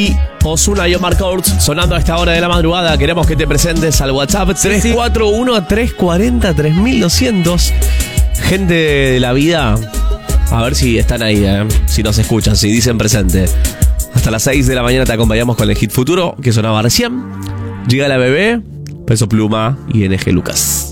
Y Ozuna y Omar Courtz sonando a esta hora de la madrugada. Queremos que te presentes al WhatsApp 341-340-3200. Gente de la vida, a ver si están ahí, si nos escuchan, si dicen presente. Hasta las 6 de la mañana te acompañamos con el hit futuro que sonaba recién. Llega la bebé, Peso Pluma y NG Lucas.